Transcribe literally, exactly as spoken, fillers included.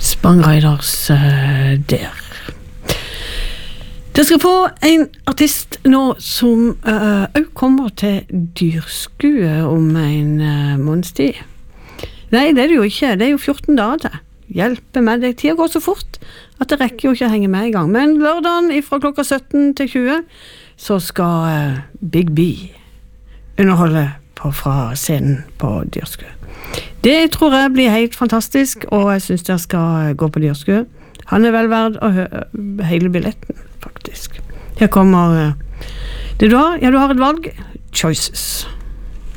Spang Riders uh, der. Det skal få en artist nå som uh, også kommer til dyrskue om en uh, månedstid. Nei, det er det jo ikke. Det er jo fjorten dager til. Hjelpe meg, det tida går så fort at det rekker jo ikke å henge med i gang. Men lørdagen fra klokka sytten til tjue så skal uh, Big B underholde på, fra scenen på dyrskue. Det tror jeg blir helt fantastisk, og jeg synes dere skal gå på dyrskue. Han er vel verd å høre hele billetten, faktisk. Her kommer uh, det du har. Ja, du har et valg. Choices.